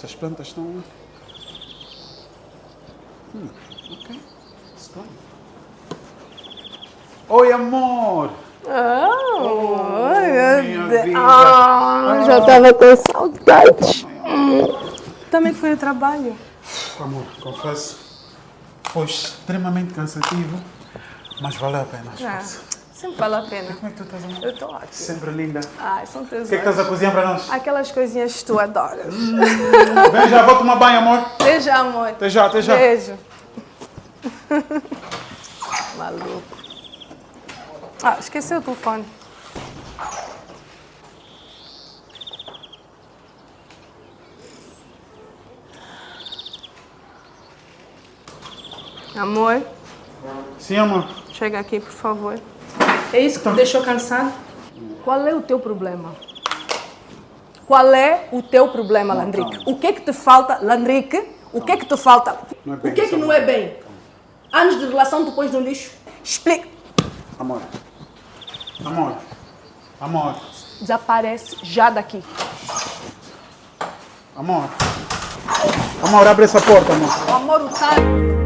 Essas plantas estão... ok. Estão. Oi, amor! Oi, meu minha Deus. vida. Já estava com saudades. Também foi o trabalho. Amor, confesso, foi extremamente cansativo, mas valeu a pena, esforço. Sempre vale a pena. Como é que tu estás, amor? Eu estou ótima. Sempre linda. Ai, são teus O que é que estás a cozinhar para nós? Aquelas coisinhas que tu adoras. Vem já, vou tomar banho, amor. Até já, amor. Até já, até já. Beijo. Maluco. Esqueceu o telefone. Amor, Sim, amor. chega aqui, por favor. É isso que te deixou cansado? Qual é o teu problema? Qual é o teu problema, Landrique? O que é que te falta, Landrique? O que é que te falta? Não é bem O que é que isso, não é bem? Anos de relação tu pões no lixo? Explica. Amor. Amor. Amor. Desaparece já daqui. Amor. Amor, abre essa porta, amor. O amor, o cara.